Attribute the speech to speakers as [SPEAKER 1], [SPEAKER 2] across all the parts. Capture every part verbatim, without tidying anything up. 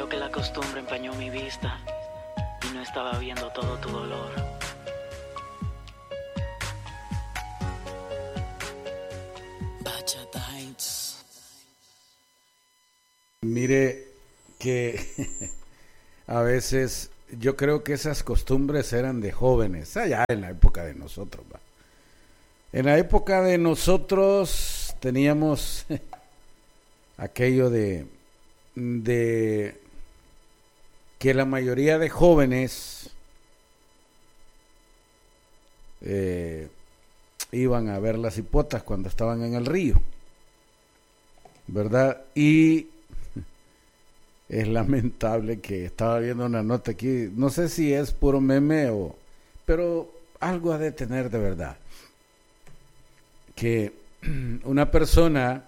[SPEAKER 1] Creo que la costumbre empañó mi vista y no estaba viendo todo tu dolor. Bachata Heights.
[SPEAKER 2] Mire que a veces yo creo que esas costumbres eran de jóvenes, allá en la época de nosotros, ¿va? En la época de nosotros teníamos aquello de, de que la mayoría de jóvenes eh, iban a ver las hipotas cuando estaban en el río, ¿verdad? Y es lamentable que estaba viendo una nota aquí, no sé si es puro meme o, pero algo ha de tener de verdad, que una persona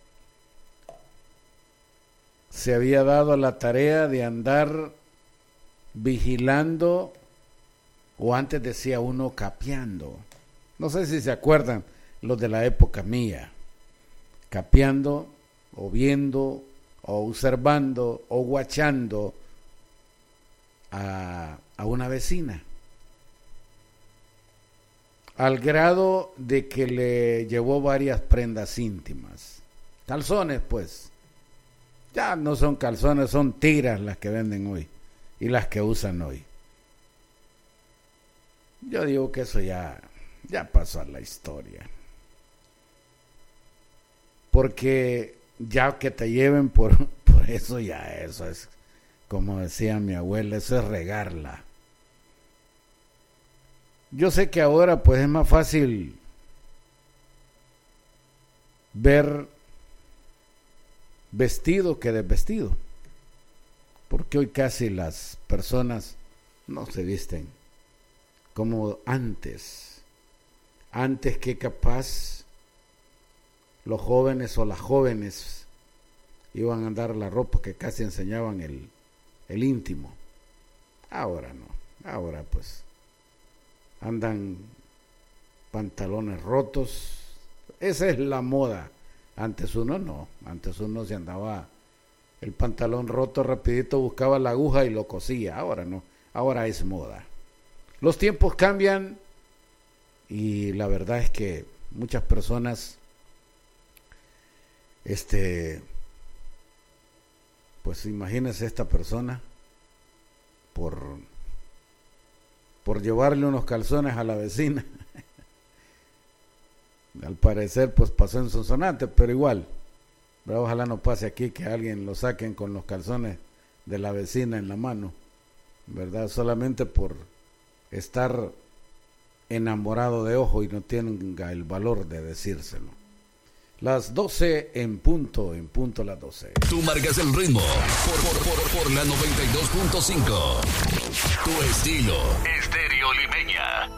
[SPEAKER 2] se había dado a la tarea de andar vigilando, o antes decía uno capeando, no sé si se acuerdan los de la época mía, capeando o viendo o observando o guachando a, a una vecina, al grado de que le llevó varias prendas íntimas, calzones pues, ya no son calzones, son tiras las que venden hoy y las que usan hoy. Yo digo que eso ya, ya pasó a la historia, porque ya que te lleven por, por eso, ya eso es, como decía mi abuela, eso es regarla. Yo sé que ahora pues es más fácil ver vestido que desvestido, porque hoy casi las personas no se visten como antes, antes que capaz los jóvenes o las jóvenes iban a andar la ropa que casi enseñaban el, el íntimo. Ahora no, ahora pues andan pantalones rotos, esa es la moda. Antes uno no, antes uno se andaba el pantalón roto rapidito, buscaba la aguja y lo cosía. Ahora no, ahora es moda. Los tiempos cambian y la verdad es que muchas personas este pues imagínese esta persona por por llevarle unos calzones a la vecina. Al parecer pues pasó en Sonsonate, pero igual, pero ojalá no pase aquí que alguien lo saquen con los calzones de la vecina en la mano, ¿verdad? Solamente por estar enamorado de ojo y no tenga el valor de decírselo. Las doce en punto, en punto las doce.
[SPEAKER 3] Tú marcas el ritmo por, por, por, por la noventa y dos punto cinco. Tu estilo, Estéreo Limeña.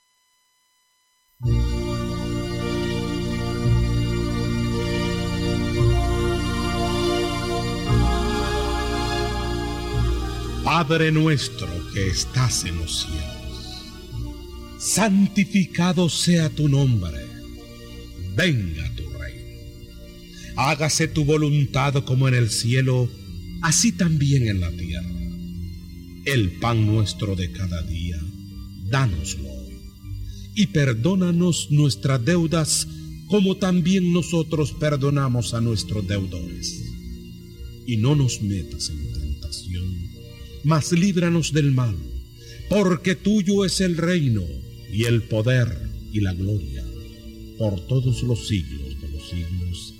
[SPEAKER 4] Padre nuestro que estás en los cielos, santificado sea tu nombre, venga tu reino, hágase tu voluntad como en el cielo, así también en la tierra. El pan nuestro de cada día, dánoslo hoy, y perdónanos nuestras deudas, como también nosotros perdonamos a nuestros deudores. Y no nos metas en tentación, mas líbranos del mal, porque tuyo es el reino, y el poder, y la gloria, por todos los siglos de los siglos.